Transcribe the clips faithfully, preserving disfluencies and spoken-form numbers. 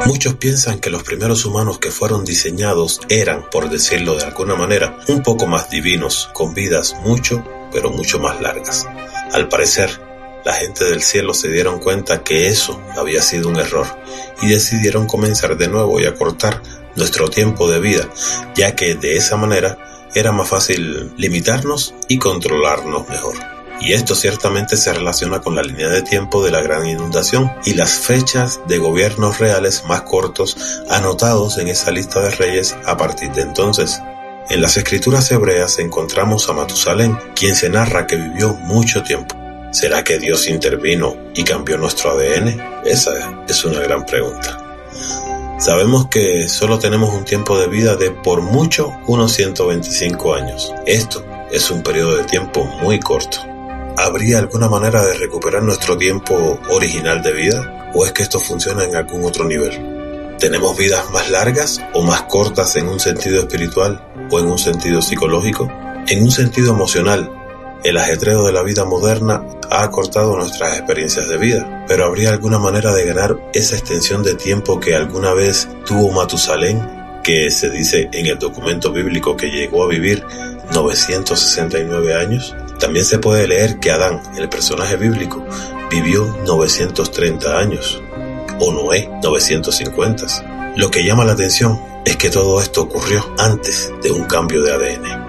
Muchos piensan que los primeros humanos que fueron diseñados eran, por decirlo de alguna manera, un poco más divinos, con vidas mucho, pero mucho más largas. Al parecer, la gente del cielo se dieron cuenta que eso había sido un error y decidieron comenzar de nuevo y acortar nuestro tiempo de vida, ya que de esa manera era más fácil limitarnos y controlarnos mejor. Y esto ciertamente se relaciona con la línea de tiempo de la gran inundación y las fechas de gobiernos reales más cortos anotados en esa lista de reyes a partir de entonces. En las escrituras hebreas encontramos a Matusalén, quien se narra que vivió mucho tiempo. ¿Será que Dios intervino y cambió nuestro A D N? Esa es una gran pregunta. Sabemos que solo tenemos un tiempo de vida de por mucho unos ciento veinticinco años. Esto es un periodo de tiempo muy corto. ¿Habría alguna manera de recuperar nuestro tiempo original de vida? ¿O es que esto funciona en algún otro nivel? ¿Tenemos vidas más largas o más cortas en un sentido espiritual o en un sentido psicológico? En un sentido emocional, el ajetreo de la vida moderna ha acortado nuestras experiencias de vida, pero ¿habría alguna manera de ganar esa extensión de tiempo que alguna vez tuvo Matusalén, que se dice en el documento bíblico que llegó a vivir novecientos sesenta y nueve años? También se puede leer que Adán, el personaje bíblico, vivió novecientos treinta años, o Noé, novecientos cincuenta. Lo que llama la atención es que todo esto ocurrió antes de un cambio de A D N.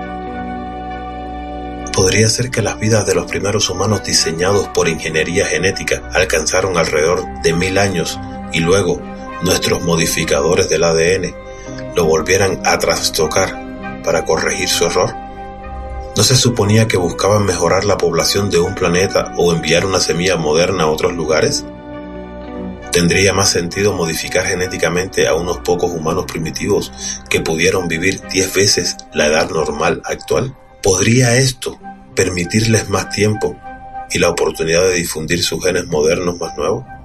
Podría ser que las vidas de los primeros humanos diseñados por ingeniería genética alcanzaron alrededor de mil años y luego nuestros modificadores del A D N lo volvieran a trastocar para corregir su error. ¿No se suponía que buscaban mejorar la población de un planeta o enviar una semilla moderna a otros lugares? ¿Tendría más sentido modificar genéticamente a unos pocos humanos primitivos que pudieron vivir diez veces la edad normal actual? ¿Podría esto permitirles más tiempo y la oportunidad de difundir sus genes modernos más nuevos?